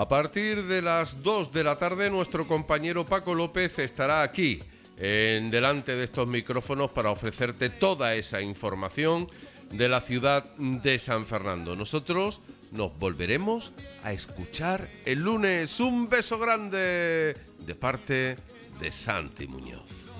A partir de las 2 de la tarde, nuestro compañero Paco López estará aquí, delante de estos micrófonos, para ofrecerte toda esa información de la ciudad de San Fernando. Nosotros nos volveremos a escuchar el lunes. Un beso grande de parte de Santi Muñoz.